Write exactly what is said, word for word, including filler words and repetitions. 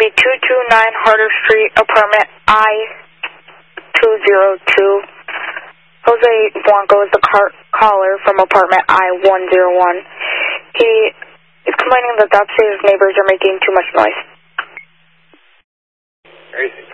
be two two nine Harder Street, apartment I two oh two. Jose Blanco is the car caller from apartment I one oh one. He is complaining that the upstairs neighbors are making too much noise. Crazy.